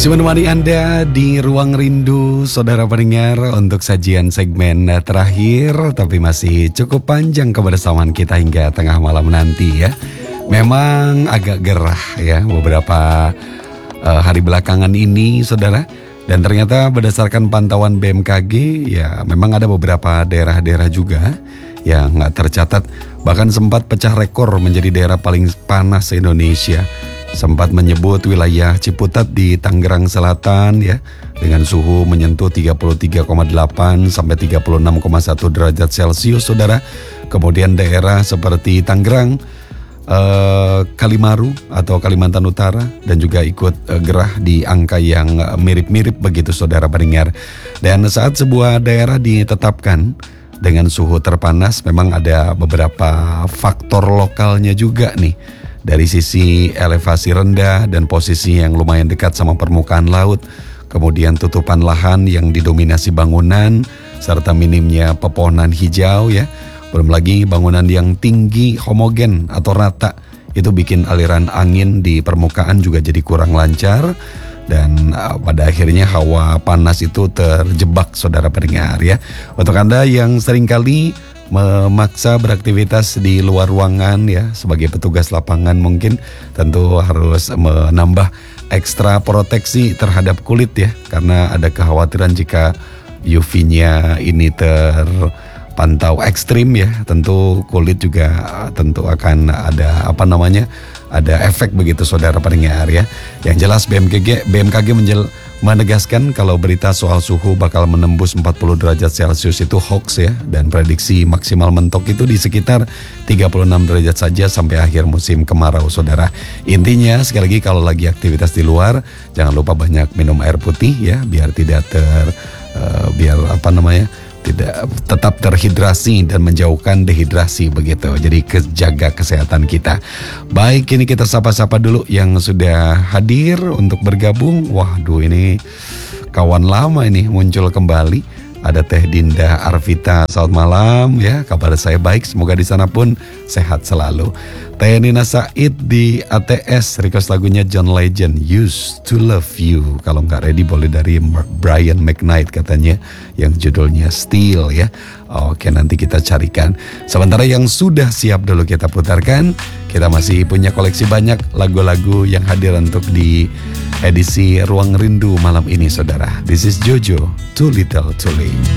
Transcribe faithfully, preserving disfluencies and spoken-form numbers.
Masih menemani Anda di Ruang Rindu, saudara pendengar, untuk sajian segmen terakhir, tapi masih cukup panjang kebersamaan kita hingga tengah malam nanti ya. Memang agak gerah ya beberapa uh, hari belakangan ini, saudara. Dan ternyata berdasarkan pantauan B M K G, ya memang ada beberapa daerah-daerah juga yang nggak tercatat, bahkan sempat pecah rekor menjadi daerah paling panas se-Indonesia. Sempat menyebut wilayah Ciputat di Tangerang Selatan ya, dengan suhu menyentuh tiga puluh tiga koma delapan sampai tiga puluh enam koma satu derajat Celcius, saudara. Kemudian daerah seperti Tangerang, eh, Kalimaru atau Kalimantan Utara, dan juga ikut eh, gerah di angka yang eh, mirip-mirip begitu, saudara pendengar. Dan saat sebuah daerah ditetapkan dengan suhu terpanas, memang ada beberapa faktor lokalnya juga nih. Dari sisi elevasi rendah dan posisi yang lumayan dekat sama permukaan laut, kemudian tutupan lahan yang didominasi bangunan, serta minimnya pepohonan hijau ya. Belum lagi bangunan yang tinggi, homogen atau rata, itu bikin aliran angin di permukaan juga jadi kurang lancar. Dan uh, pada akhirnya hawa panas itu terjebak, saudara pendengar ya. Untuk Anda yang seringkali memaksa beraktivitas di luar ruangan ya, sebagai petugas lapangan, mungkin tentu harus menambah ekstra proteksi terhadap kulit ya, karena ada kekhawatiran jika U V-nya ini terpantau ekstrim ya, tentu kulit juga tentu akan ada apa namanya ada efek begitu, saudara pendengar ya. Yang jelas B M K G B M K G menjel, menegaskan kalau berita soal suhu bakal menembus empat puluh derajat Celcius itu hoax ya, dan prediksi maksimal mentok itu di sekitar tiga puluh enam derajat saja sampai akhir musim kemarau, saudara. Intinya sekali lagi, kalau lagi aktivitas di luar jangan lupa banyak minum air putih ya, biar tidak ter uh, biar apa namanya tidak tetap terhidrasi dan menjauhkan dehidrasi begitu. Jadi kejaga kesehatan kita. Baik, ini kita sapa-sapa dulu yang sudah hadir untuk bergabung. Waduh, ini kawan lama ini muncul kembali. Ada Teh Dinda Arvita, selamat malam ya. Kabar saya baik, semoga di sana pun sehat selalu. Teh Nina Said di A T S, request lagunya John Legend, Used to Love You. Kalau nggak ready boleh dari Brian McKnight katanya, yang judulnya Still ya. Oke, nanti kita carikan. Sementara yang sudah siap dulu kita putarkan. Kita masih punya koleksi banyak lagu-lagu yang hadir untuk di edisi Ruang Rindu malam ini, saudara. This is Jojo, Too Little Too Late.